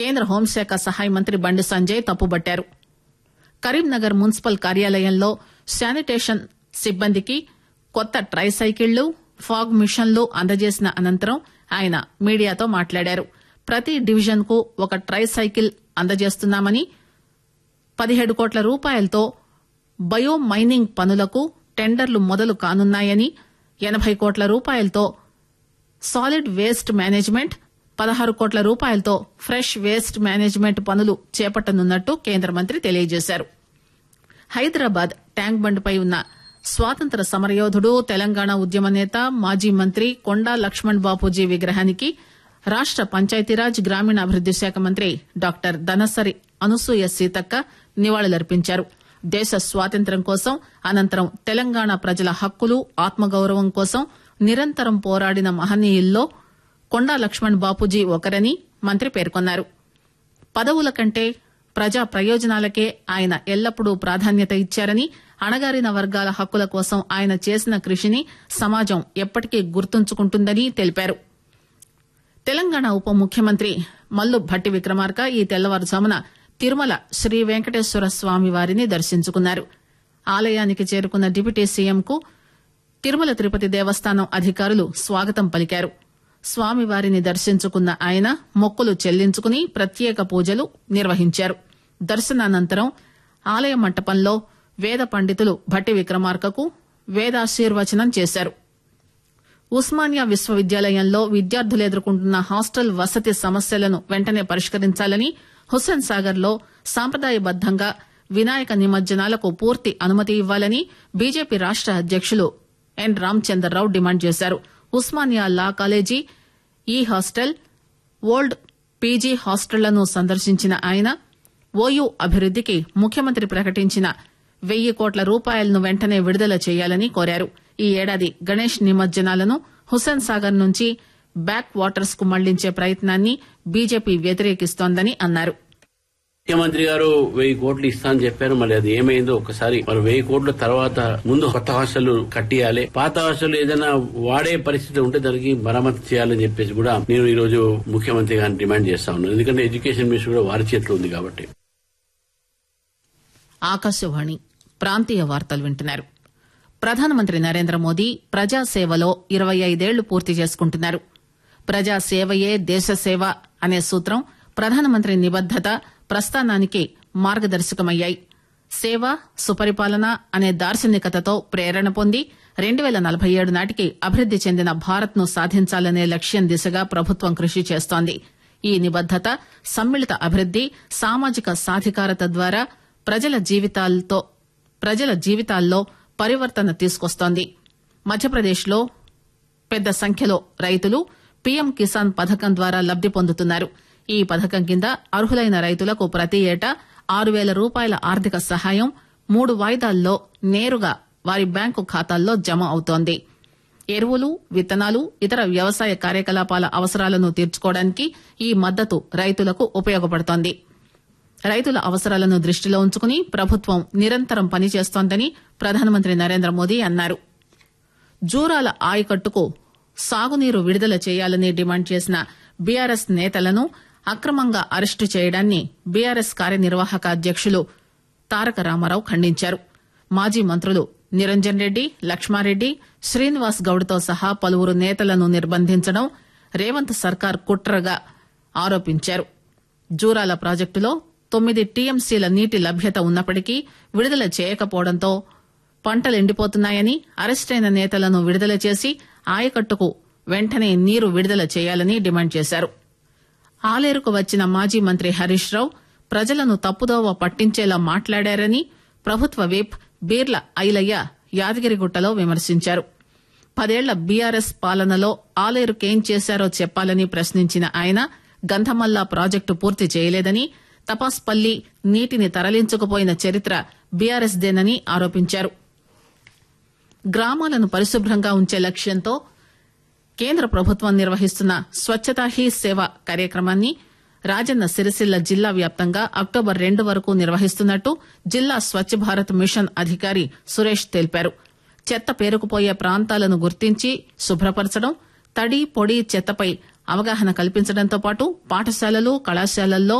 కేంద్ర హోంశాఖ సహాయ మంత్రి బండి సంజయ్ తప్పుబట్టారు. కరీంనగర్ మున్సిపల్ కార్యాలయంలో శానిటేషన్ సిబ్బందికి కొత్త ట్రైసైకిళ్లు, ఫాగ్ మిషన్లు అందజేసిన అనంతరం ఆయన మీడియాతో మాట్లాడారు. ప్రతి డివిజన్ కు ఒక ట్రైసైకిల్ అందజేస్తున్నామని, 17 కోట్ల రూపాయలతో బయో మైనింగ్ పనులకు టెండర్లు మొదలు కానున్నాయని, 80 కోట్ల రూపాయలతో సాలిడ్ వేస్ట్ మేనేజ్మెంట్, 16 కోట్ల రూపాయలతో ఫ్రెష్ వేస్ట్ మేనేజ్మెంట్ పనులు చేపట్టనున్నట్టు కేంద్ర మంత్రి తెలియజేశారు. హైదరాబాద్ ట్యాంక్ బండ్పై ఉన్న స్వాతంత్ర సమరయోధుడు, తెలంగాణ ఉద్యమ నేత, మాజీ మంత్రి కొండా లక్ష్మణ్ బాపూజీ విగ్రహానికి రాష్ట పంచాయతీరాజ్ గ్రామీణాభివృద్ది శాఖ మంత్రి డాక్టర్ దనసరి అనసూయ సీతక్క నివాళులర్పించారు. దేశ స్వాతంత్ర్యం కోసం, అనంతరం తెలంగాణ ప్రజల హక్కులు, ఆత్మగౌరవం కోసం నిరంతరం పోరాడిన మహనీయుల్లో కొండా లక్ష్మణ్ బాపూజీ ఒకరని మంత్రి పేర్కొన్నారు. పదవుల కంటే ప్రజా ప్రయోజనాలకే ఆయన ఎల్లప్పుడూ ప్రాధాన్యత ఇచ్చారని, అణగారిన వర్గాల హక్కుల కోసం ఆయన చేసిన కృషిని సమాజం ఎప్పటికీ గుర్తుంచుకుంటుందని తెలిపారు. తెలంగాణ ఉప ముఖ్యమంత్రి మల్లు భట్టి విక్రమార్క ఈ తెల్లవారుజామున తిరుమల శ్రీ వెంకటేశ్వర స్వామి వారిని దర్శించుకున్నారు. ఆలయానికి చేరుకున్న డిప్యూటీ సీఎంకు తిరుమల తిరుపతి దేవస్థానం అధికారులు స్వాగతం పలికారు. స్వామివారిని దర్శించుకున్న ఆయన మొక్కులు చెల్లించుకుని ప్రత్యేక పూజలు నిర్వహించారు. దర్శనానంతరం ఆలయ మంటపంలో వేద పండితులు భట్టి విక్రమార్కకు వేదాశీర్వచనం చేశారు. ఉస్మానియా విశ్వవిద్యాలయంలో విద్యార్థులు ఎదుర్కొంటున్న హాస్టల్ వసతి సమస్యలను వెంటనే పరిష్కరించాలని, హుస్సేన్ సాగర్ లో సాంప్రదాయబద్దంగా వినాయక నిమజ్జనాలకు పూర్తి అనుమతి ఇవ్వాలని బీజేపీ రాష్ట అధ్యకులు ఎన్ రామచంద్రరావు డిమాండ్ చేశారు. ఉస్మానియా లా కాలేజీ, ఈ హాస్టల్, ఓల్డ్ పీజీ హాస్టళ్లను సందర్శించిన ఆయన ఓయూ అభివృద్దికి ముఖ్యమంత్రి ప్రకటించిన 1,000 కోట్ల రూపాయలను వెంటనే విడుదల చేయాలని కోరారు. ఈ ఏడాది గణేష్ నిమజ్జనాలను హుస్సేన్ సాగర్ నుంచి బ్యాక్ వాటర్స్ కు మళ్లించే ప్రయత్నాన్ని బీజేపీ వ్యతిరేకిస్తోందని అన్నారు. ముఖ్యమంత్రి గారు 1000 కోట్లు ఇస్తా అని చెప్పారు. మరి అది ఏమైందో ఒకసారి, మరి 1000 కోట్ల తర్వాత ముందు కొత్త హాస్టల్ కట్టియాలి, పాత హాస్టల్ ఏదైనా వాడే పరిస్థితి ఉంటే దానికి మరమ్మతు చేయాలని చెప్పేసి కూడా నేను ఈ రోజు ముఖ్యమంత్రి గారిని డిమాండ్ చేస్తా ఉన్నాను. ఎందుకంటే ఎడ్యుకేషన్ మినిస్టర్ కూడా వారి చేతిలో ఉంది కాబట్టి. ఆకాశవాణి ప్రాంతీయ వార్తలు వింటున్నారు. ప్రధానమంత్రి నరేంద్ర మోదీ ప్రజాసేవలో 25 ఏళ్లు పూర్తి చేసుకుంటున్నారు. ప్రజాసేవయే దేశసేవ అనే సూత్రం ప్రధానమంత్రి నిబద్దత, ప్రస్థానానికి మార్గదర్శకమయ్యాయి. సేవ, సుపరిపాలన అనే దార్శనికతతో ప్రేరణ పొంది 2047 నాటికి అభివృద్ది చెందిన భారత్ ను సాధించాలనే లక్ష్యం దిశగా ప్రభుత్వం కృషి చేస్తోంది. ఈ నిబద్దత, సమ్మిళిత అభివృద్ది, సామాజిక సాధికారత ద్వారా ప్రజల జీవితాల్లో పరివర్తన తీసుకొస్తోంది. మధ్యప్రదేశ్ లో పెద్ద సంఖ్యలో రైతులు పీఎం కిసాన్ పథకం ద్వారా లబ్ది పొందుతున్నారు. ఈ పథకం కింద అర్హులైన రైతులకు ప్రతి ఏటా 6,000 రూపాయల ఆర్థిక సహాయం 3 వాయిదాల్లో నేరుగా వారి బ్యాంకు ఖాతాల్లో జమ అవుతోంది. ఎరువులు, విత్తనాలు, ఇతర వ్యవసాయ కార్యకలాపాల అవసరాలను తీర్చుకోవడానికి ఈ మద్దతు రైతులకు ఉపయోగపడుతోంది. రైతుల అవసరాలను దృష్టిలో ఉంచుకుని ప్రభుత్వం నిరంతరం పనిచేస్తోందని ప్రధానమంత్రి నరేంద్ర మోదీ అన్నారు. జూరాల ఆయకట్టుకు సాగునీరు విడుదల చేయాలని డిమాండ్ చేసిన బీఆర్ఎస్ నేతలను అక్రమంగా అరెస్టు చేయడాన్ని బీఆర్ఎస్ కార్యనిర్వాహక అధ్యకులు తారక రామారావు ఖండించారు. మాజీ మంత్రులు నిరంజన్ రెడ్డి, లక్ష్మారెడ్డి, శ్రీనివాస్ గౌడ్తో సహా పలువురు నేతలను నిర్బంధించడం రేవంత్ సర్కార్ కుట్రగా ఆరోపించారు. జూరాల ప్రాజెక్టులో 9 టీఎంసీల నీటి లభ్యత ఉన్నప్పటికీ విడుదల చేయకపోవడంతో పంటలెండిపోతున్నాయని, అరెస్టైన నేతలను విడుదల చేసి ఆయకట్టుకు వెంటనే నీరు విడుదల చేయాలని డిమాండ్ చేశారు. ఆలేరుకు వచ్చిన మాజీ మంత్రి హరీష్ రావు ప్రజలను తప్పుదోవ పట్టించేలా మాట్లాడారని ప్రభుత్వ విప్ బీర్ల ఐలయ్య యాదగిరిగుట్టలో విమర్శించారు. 10 ఏళ్ల బీఆర్ఎస్ పాలనలో ఆలేరుకేం చేశారో చెప్పాలని ప్రశ్నించిన ఆయన గంధమల్లా ప్రాజెక్టు పూర్తి చేయలేదని, తపాస్పల్లి నీటిని తరలించకపోయిన చరిత్ర బీఆర్ఎస్ దేనని ఆరోపించారు. గ్రామాలను పరిశుభ్రంగా ఉంచే లక్ష్యంతో కేంద్ర ప్రభుత్వం నిర్వహిస్తున్న స్వచ్ఛతా హీ సేవ కార్యక్రమాన్ని రాజన్న సిరిసిల్ల జిల్లా వ్యాప్తంగా అక్టోబర్ 2 వరకు నిర్వహిస్తున్నట్టు జిల్లా స్వచ్ఛ భారత్ మిషన్ అధికారి సురేష్ తెలిపారు. చెత్త పేరుకుపోయే ప్రాంతాలను గుర్తించి శుభ్రపరచడం, తడి, పొడి చెత్తపై అవగాహన కల్పించడంతో పాటు పాఠశాలలు, కళాశాలల్లో